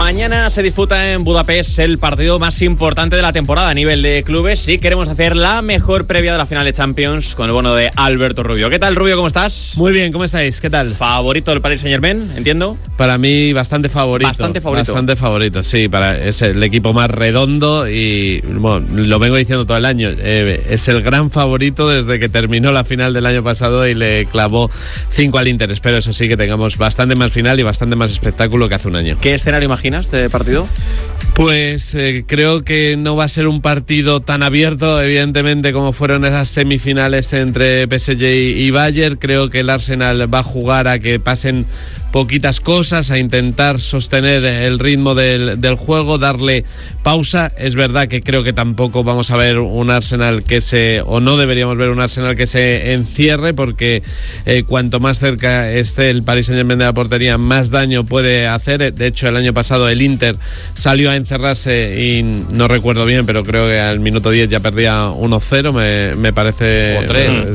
Mañana se disputa en Budapest el partido más importante de la temporada a nivel de clubes. Sí, queremos hacer la mejor previa de la final de Champions con el bono de Alberto Rubio. ¿Qué tal, Rubio? ¿Cómo estás? Muy bien, ¿cómo estáis? ¿Qué tal? ¿Favorito del Paris Saint-Germain, entiendo? Para mí, bastante favorito. Bastante favorito. Bastante favorito, sí. Es el equipo más redondo y, bueno, lo vengo diciendo todo el año. Es el gran favorito desde que terminó la final del año pasado y le clavó 5 al Inter. Espero, eso sí, que tengamos bastante más final y bastante más espectáculo que hace un año. ¿Qué escenario imaginas de partido? Pues creo que no va a ser un partido tan abierto, evidentemente, como fueron esas semifinales entre PSG y Bayern. Creo que el Arsenal va a jugar a que pasen poquitas cosas, a intentar sostener el ritmo del juego, darle pausa. Es verdad que creo que tampoco vamos a ver un Arsenal o no deberíamos ver un Arsenal que se encierre, porque cuanto más cerca esté el Paris Saint-Germain de la portería, más daño puede hacer. De hecho, el año pasado el Inter salió a encerrarse y no recuerdo bien, pero creo que al minuto 10 ya perdía 1-0, me parece. O 3.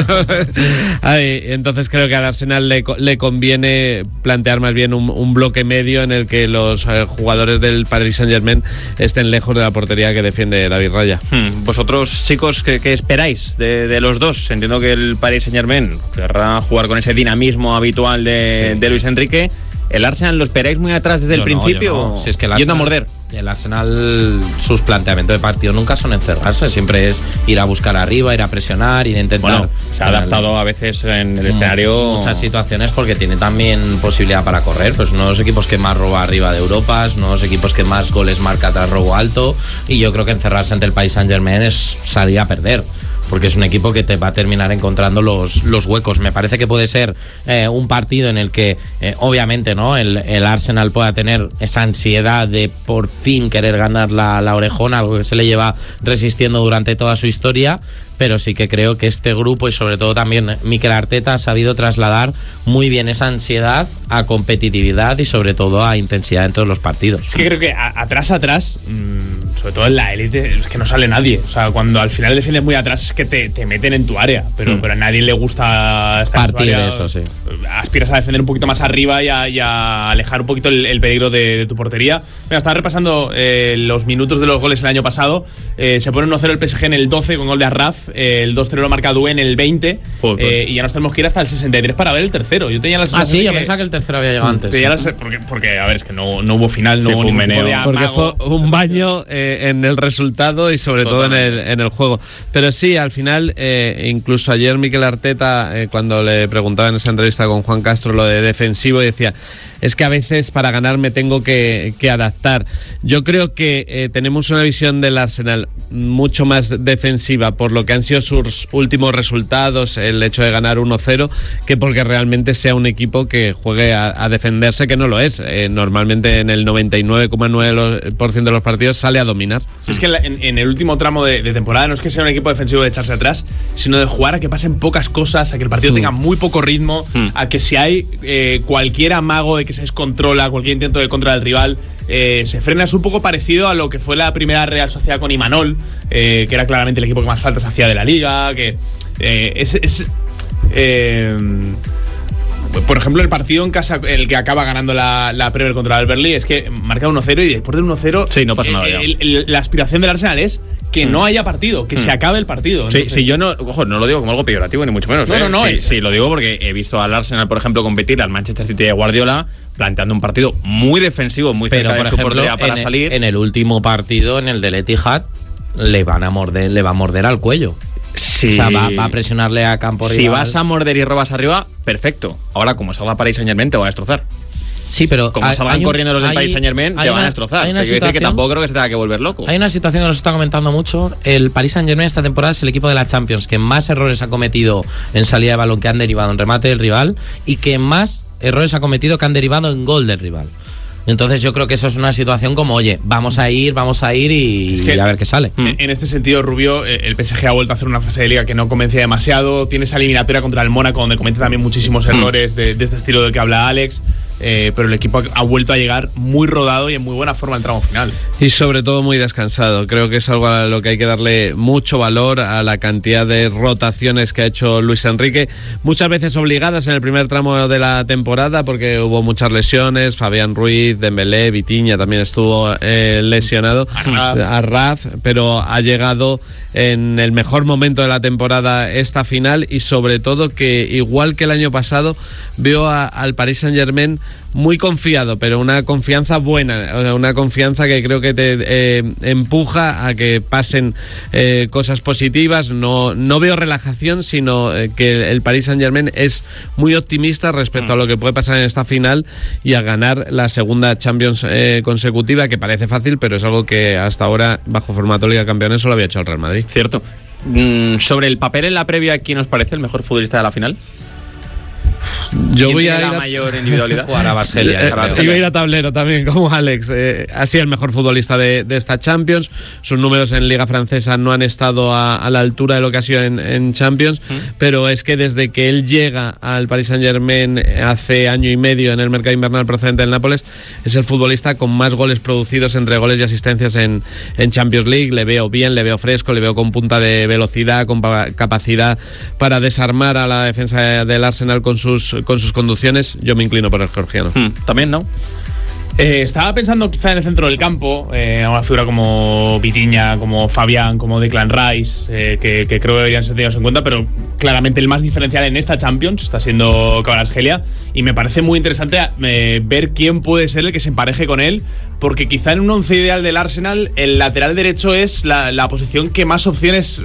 Entonces creo que al Arsenal le conviene plantear más bien un bloque medio en el que los jugadores del Paris Saint-Germain estén lejos de la portería que defiende David Raya. Vosotros, chicos, ¿qué esperáis de los dos? Entiendo que el Paris Saint-Germain querrá jugar con ese dinamismo habitual de Luis Enrique. ¿El Arsenal lo esperáis muy atrás desde el principio? No. Si es que el Arsenal, yendo a morder. El Arsenal, sus planteamientos de partido nunca son encerrarse, siempre es ir a buscar arriba, ir a presionar, ir a intentar. Bueno, se ha adaptado a veces en el escenario. Muchas situaciones, porque tiene también posibilidad para correr. Pues uno de los equipos que más roba arriba de Europa, uno de los equipos que más goles marca tras robo alto. Y yo creo que encerrarse ante el Paris Saint-Germain es salir a perder, porque es un equipo que te va a terminar encontrando los huecos. Me parece que puede ser un partido en el que obviamente, ¿no?, el Arsenal pueda tener esa ansiedad de por fin querer ganar la orejona, algo que se le lleva resistiendo durante toda su historia. Pero sí que creo que este grupo, y sobre todo también Mikel Arteta, ha sabido trasladar muy bien esa ansiedad a competitividad y sobre todo a intensidad en todos los partidos. Es que creo que atrás, sobre todo en la élite, es que no sale nadie. O sea, cuando al final defiendes muy atrás es que te meten en tu área, pero a nadie le gusta estar partir en su área. Eso, sí. Aspiras a defender un poquito más arriba y a alejar un poquito el peligro de tu portería. Mira, estaba repasando los minutos de los goles el año pasado. Se pone 1-0 el PSG en el 12 con gol de Arraf. El 2-0 lo marca Doué en el 20. Y ya nos tenemos que ir hasta el 63 para ver el tercero. Yo tenía la sensación yo pensaba que el tercero había llegado antes. Porque, a ver, es que no hubo final, no hubo ningún tipo de amago. Porque fue un baño en el resultado y sobre todo en el juego. Pero sí, al final, incluso ayer Mikel Arteta, cuando le preguntaba en esa entrevista con Juan Castro lo de defensivo, decía: es que a veces para ganar me tengo que adaptar. Yo creo que tenemos una visión del Arsenal mucho más defensiva por lo que han sido sus últimos resultados, el hecho de ganar 1-0, que porque realmente sea un equipo que juegue a defenderse, que no lo es. Normalmente en el 99,9% de los partidos sale a dominar. Si es que en el último tramo de temporada no es que sea un equipo defensivo de echarse atrás, sino de jugar a que pasen pocas cosas, a que el partido tenga muy poco ritmo, a que si hay cualquier amago de que se descontrola, cualquier intento de contra del rival, se frena. Es un poco parecido a lo que fue la primera Real Sociedad con Imanol, que era claramente el equipo que más faltas hacía de la liga, que por ejemplo, el partido en casa, el que acaba ganando la Premier contra el Burnley, es que marca 1-0 y después del 1-0 sí, no pasa nada ya. La aspiración del Arsenal es que no haya partido, que se acabe el partido. Sí, sí, yo no lo digo como algo peyorativo ni mucho menos. Sí, lo digo porque he visto al Arsenal, por ejemplo, competir al Manchester City de Guardiola, planteando un partido muy defensivo, muy cerca de su portería para salir. En el último partido, en el del Etihad, le va a morder al cuello. Sí. O sea, va a presionarle a campo rival. Si vas a morder y robas arriba, perfecto. Ahora, como salga Paris Saint-Germain, te va a destrozar. Sí, pero como salgan corriendo los del Paris Saint-Germain, te van a destrozar. Hay que decir que tampoco creo que se tenga que volver loco. Hay una situación que nos está comentando mucho. El Paris Saint-Germain esta temporada es el equipo de la Champions que más errores ha cometido en salida de balón, que han derivado en remate del rival, y que más errores ha cometido que han derivado en gol del rival. Entonces yo creo que eso es una situación como, oye, vamos a ir y a ver qué sale. En este sentido, Rubio, el PSG ha vuelto a hacer una fase de liga que no convencía demasiado. Tiene esa eliminatoria contra el Mónaco, donde comete también muchísimos errores de este estilo del que habla Alex. pero el equipo ha vuelto a llegar muy rodado y en muy buena forma al tramo final. Y sobre todo muy descansado. Creo que es algo a lo que hay que darle mucho valor, a la cantidad de rotaciones que ha hecho Luis Enrique, muchas veces obligadas en el primer tramo de la temporada porque hubo muchas lesiones. Fabián Ruiz, Dembélé, Vitinha también estuvo lesionado, Arraz, pero ha llegado en el mejor momento de la temporada esta final, y sobre todo que, igual que el año pasado, veo al Paris Saint-Germain muy confiado, pero una confianza buena, una confianza que creo que te empuja a que pasen cosas positivas. No veo relajación, sino que el Paris Saint-Germain es muy optimista respecto a lo que puede pasar en esta final y a ganar la segunda Champions consecutiva, que parece fácil, pero es algo que hasta ahora, bajo formato Liga de Campeones, solo había hecho el Real Madrid. Cierto. Sobre el papel en la previa, ¿quién os parece el mejor futbolista de la final? Yo voy a ir la mayor individualidad. Kvaratskhelia. Iba a ir a tablero también, como Alex. Ha sido el mejor futbolista de esta Champions. Sus números en Liga Francesa no han estado a la altura de lo que ha sido en Champions, pero es que desde que él llega al Paris Saint-Germain hace año y medio en el mercado invernal procedente del Nápoles, es el futbolista con más goles producidos entre goles y asistencias en Champions League. Le veo bien, le veo fresco, le veo con punta de velocidad, con capacidad para desarmar a la defensa del Arsenal con sus conducciones. Yo me inclino por el georgiano. También, ¿no? Estaba pensando quizá en el centro del campo, una figura como Vitinha, como Fabián, como Declan Rice, que creo que deberían ser tenidos en cuenta, pero claramente el más diferencial en esta Champions está siendo Kvaratskhelia, y me parece muy interesante ver quién puede ser el que se empareje con él, porque quizá en un once ideal del Arsenal el lateral derecho es la posición que más opciones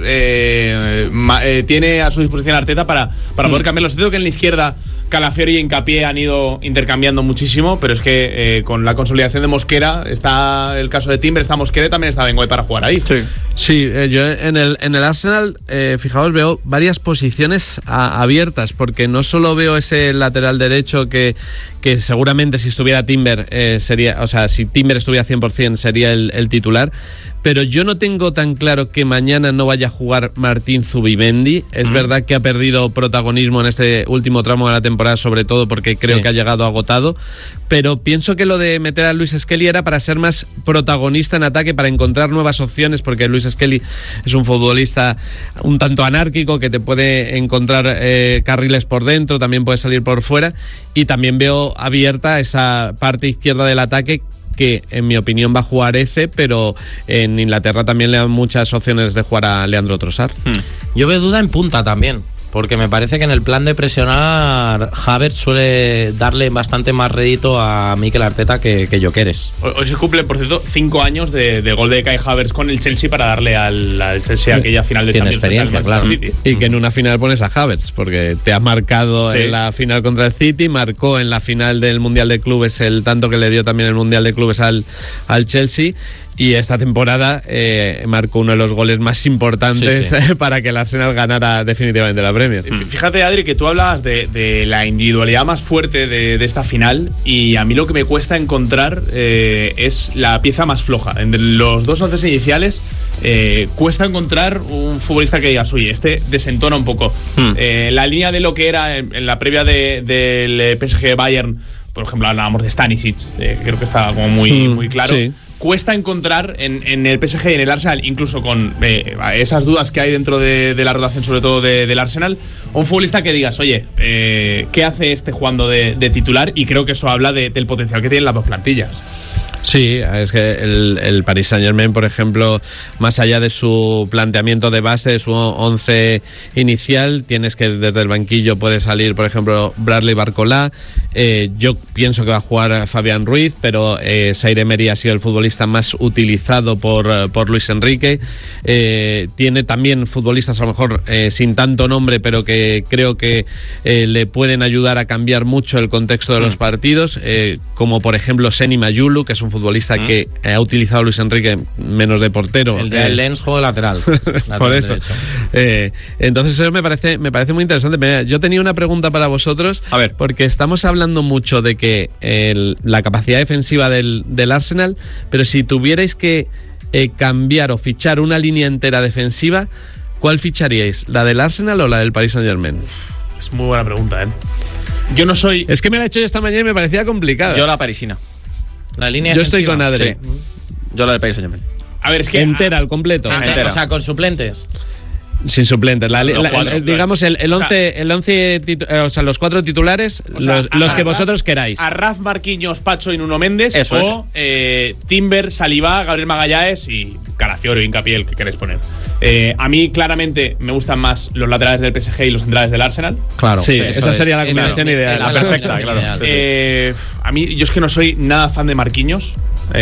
tiene a su disposición Arteta para poder cambiarlo. Siento que en la izquierda Calafiori y Hincapié han ido intercambiando muchísimo, pero es que con la consolidación de Mosquera, está el caso de Timber, está Mosquera y también está Bengoy para jugar ahí. Sí, yo en el Arsenal, fijaos, veo varias posiciones abiertas, porque no solo veo ese lateral derecho que seguramente si estuviera Timber sería, o sea, si Timber estuviera 100% sería el titular, pero yo no tengo tan claro que mañana no vaya a jugar Martín Zubimendi. Es verdad que ha perdido protagonismo en este último tramo de la temporada, sobre todo porque creo que ha llegado agotado, pero pienso que lo de meter a Luis Skelly era para ser más protagonista en ataque, para encontrar nuevas opciones, porque Luis Skelly es un futbolista un tanto anárquico que te puede encontrar carriles por dentro, también puede salir por fuera, y también veo abierta esa parte izquierda del ataque, que en mi opinión va a jugar Eze, pero en Inglaterra también le dan muchas opciones de jugar a Leandro Trossard. Yo veo duda en punta también, porque me parece que en el plan de presionar Havertz suele darle bastante más rédito a Mikel Arteta que Gyökeres. Hoy se cumplen, por cierto, 5 años de gol de Kai Havertz con el Chelsea para darle al Chelsea aquella final de Tiene Champions. experiencia, claro. Y que en una final pones a Havertz, porque te ha marcado en la final contra el City, marcó en la final del Mundial de Clubes el tanto que le dio también el Mundial de Clubes al Chelsea. Y esta temporada marcó uno de los goles más importantes para que el Arsenal ganara definitivamente la Premier. Fíjate, Adri, que tú hablabas de la individualidad más fuerte de esta final, y a mí lo que me cuesta encontrar es la pieza más floja. En los dos once iniciales cuesta encontrar un futbolista que digas, oye, este desentona un poco. La línea de lo que era en la previa del PSG Bayern, por ejemplo, hablábamos de Stanisic, creo que estaba como muy claro. Sí. Cuesta encontrar en el PSG y en el Arsenal, incluso con esas dudas que hay dentro de la rotación, sobre todo del Arsenal, un futbolista que digas, oye, ¿qué hace este jugando de titular? Y creo que eso habla del potencial que tienen las dos plantillas. Sí, es que el Paris Saint-Germain, por ejemplo, más allá de su planteamiento de base, de su 11 inicial, tienes que desde el banquillo puede salir, por ejemplo, Bradley Barcola. Yo pienso que va a jugar Fabián Ruiz, pero Zaire Emery ha sido el futbolista más utilizado por Luis Enrique. Tiene también futbolistas a lo mejor sin tanto nombre, pero que creo que le pueden ayudar a cambiar mucho el contexto de los partidos, como por ejemplo Seny Mayulu, que es un futbolista que ha utilizado Luis Enrique menos de portero. El de Lens juego lateral. Por eso. Entonces eso me parece muy interesante. Mira, yo tenía una pregunta para vosotros, a ver, porque estamos hablando mucho de que la capacidad defensiva del Arsenal, pero si tuvierais que cambiar o fichar una línea entera defensiva, ¿cuál ficharíais? ¿La del Arsenal o la del Paris Saint-Germain? Es muy buena pregunta, Yo no soy... Es que me la he hecho yo esta mañana y me parecía complicada. Yo la parisina. La línea Yo estoy defensiva. con Adri. Sí. Yo la del Paris Saint-Germain. A ver, es que... Entera, al completo. Entera. O sea, con suplentes. Sin suplentes. Cuatro, digamos, el 11 o sea, los 4 titulares, O sea, los que Raf- vosotros queráis. A Raf, Marquinhos, Pacho y Nuno Méndez. Eso o Timber, Saliba, Gabriel Magallanes y Calafiori o Hincapié, el que queréis poner. A mí, claramente, me gustan más los laterales del PSG y los centrales del Arsenal. Claro. Sí, eso esa es. sería la Esa combinación es- ideal. esa La es perfecta, combinación claro. ideal. A mí, yo es que no soy nada fan de Marquinhos.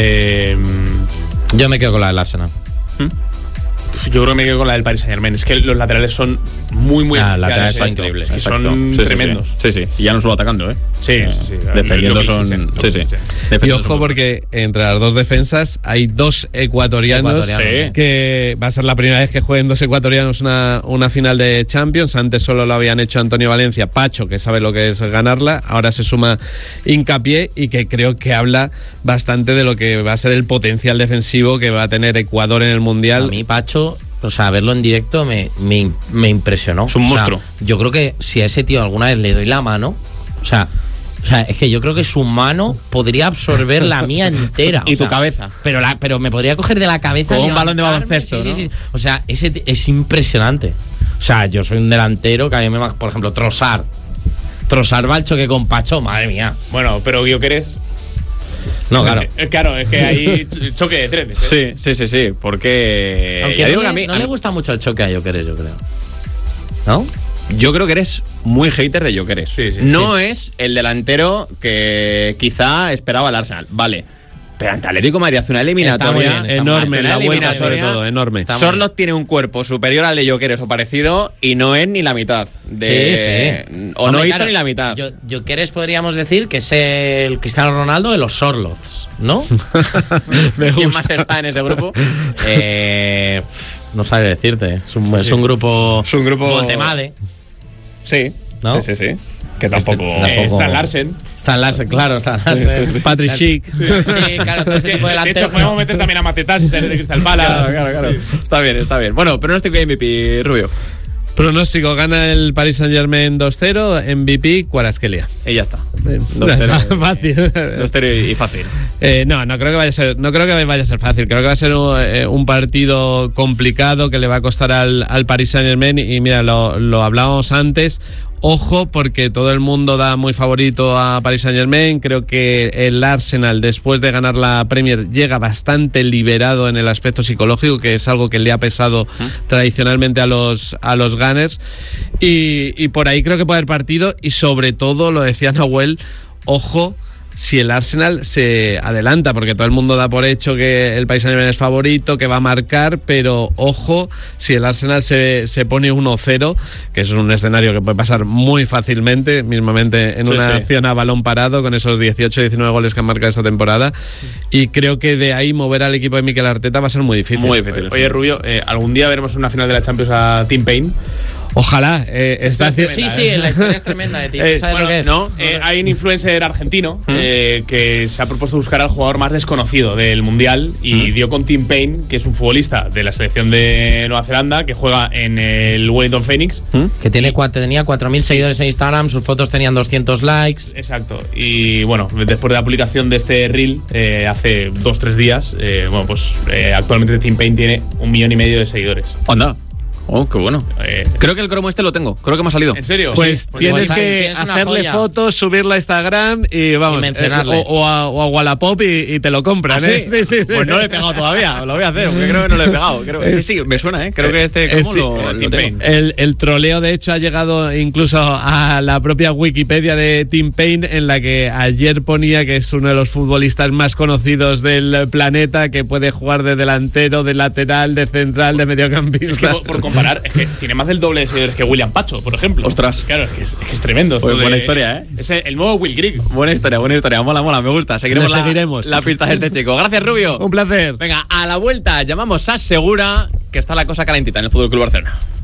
Yo me quedo con la del Arsenal. Yo creo que me quedo con la del Paris Saint-Germain. Es que los laterales son muy laterales especiales, son exacto. increíbles. Es que Exacto. son Sí, tremendos. Sí, sí. Y ya no solo atacando, ¿eh? Sí. Defendiendo Lo que son. hiciste, lo Sí, que sí. hiciste. Y Defendiendo ojo son- porque entre las dos defensas hay 2 ecuatorianos, Sí. que va a ser la primera vez que jueguen 2 ecuatorianos una final de Champions. Antes solo lo habían hecho Antonio Valencia, Pacho, que sabe lo que es ganarla. Ahora se suma Hincapié y que creo que habla bastante de lo que va a ser el potencial defensivo que va a tener Ecuador en el A Mundial. mí, Pacho, o sea, verlo en directo me impresionó. Es un O sea, monstruo. yo creo que si a ese tío alguna vez le doy la mano, o sea, es que yo creo que su mano podría absorber la mía entera. Y o sea, tu cabeza. Pero me podría coger de la cabeza. Como un balón de levantarme, baloncesto, sí, ¿no? sí, sí. O sea, es impresionante. O sea, yo soy un delantero que a mí me... Por ejemplo, Trossard va al choque con Pacho, madre mía. Bueno, pero Gyökeres. No, claro. Claro, es que hay choque de trenes. ¿eh? Sí. Porque. Aunque ya no, digo que le, a mí. no le gusta mucho el choque a Gyökeres, yo creo. ¿No? Yo creo que eres muy hater de Gyökeres. Sí, sí. No es el delantero que quizá esperaba el Arsenal. Vale. Pero ante Atlético de Madrid hace una eliminatoria muy bien, está enorme, muy la bien. vuelta sobre eliminatoria. todo, enorme. Está muy Sorloth tiene un cuerpo superior al de Gyökeres o parecido y no es ni la mitad. Sí. O Hombre, no hizo claro, ni la mitad. Gyökeres podríamos decir que es el Cristiano Ronaldo de los Sorloths, ¿no? Me ¿Quién gusta. más está en ese grupo? No sabe decirte. Es un grupo. Es un grupo- Voltemade. Sí. ¿no? Sí. Que tampoco. tampoco- Está Larsen. Está en Larsen, claro, está en Larsen. Patrick Schick. Sí, claro, todo ese tipo de De delanteros. hecho, podemos meter también a Matetás y salir de Crystal Palace. Claro. Está bien. Bueno, pronóstico de MVP, Rubio. Pronóstico: gana el Paris Saint-Germain 2-0, MVP Kvaratskhelia. Y ya está. Ya está, fácil. 2-0 y fácil. No creo que vaya a ser, fácil. Creo que va a ser un partido complicado que le va a costar al Paris Saint-Germain. Y mira, lo hablábamos antes. Ojo, porque todo el mundo da muy favorito a Paris Saint-Germain. Creo que el Arsenal, después de ganar la Premier, llega bastante liberado en el aspecto psicológico, que es algo que le ha pesado tradicionalmente a los Gunners. Y por ahí creo que puede haber partido. Y sobre todo, lo decía Nahuel, ojo si el Arsenal se adelanta, porque todo el mundo da por hecho que el Paris Saint-Germain es favorito, que va a marcar, pero ojo si el Arsenal se pone 1-0, que eso es un escenario que puede pasar muy fácilmente, mismamente en una acción a balón parado, con esos 18-19 goles que han marcado esta temporada, y creo que de ahí mover al equipo de Mikel Arteta va a ser muy difícil. Muy difícil. Oye, Rubio, ¿algún día veremos una final de la Champions a Tim Payne? Ojalá, está haciendo... Sí, la historia es tremenda de ti. ¿Sabes Bueno, lo que es? ¿no? Hay un influencer argentino que se ha propuesto buscar al jugador más desconocido del Mundial y dio con Tim Payne, que es un futbolista de la selección de Nueva Zelanda, que juega en el Wellington Phoenix. Que tenía 4.000 seguidores en Instagram, sus fotos tenían 200 likes. Exacto. Y bueno, después de la publicación de este reel, hace 2-3 días, actualmente Tim Payne tiene 1,5 millones de seguidores. Anda. Oh, qué bueno. Creo que el cromo este lo tengo. Creo que me ha salido. ¿En serio? Pues tienes igual que tienes una hacerle joya. fotos, subirla a Instagram y vamos, Y mencionarle. o a Wallapop y te lo compran, ¿eh? Sí. Pues no lo he pegado todavía. Lo voy a hacer, porque creo que no lo he pegado. Sí, me suena, ¿eh? Creo que este cromo lo tengo. El troleo, de hecho, ha llegado incluso a la propia Wikipedia de Tim Payne, en la que ayer ponía que es uno de los futbolistas más conocidos del planeta, que puede jugar de delantero, de lateral, de central, de mediocampista. Es que por comparar, es que tiene más del doble de seguidores que William Pacho, por ejemplo. Ostras. Claro, es que es tremendo. Pues Esto buena historia, ¿eh? Es el nuevo Will Grigg. Buena historia. Mola, me gusta. Seguiremos, Lo seguiremos. La pista de este chico. Gracias, Rubio. Un placer. Venga, a la vuelta llamamos a Segura, que está la cosa calentita en el Fútbol Club Barcelona.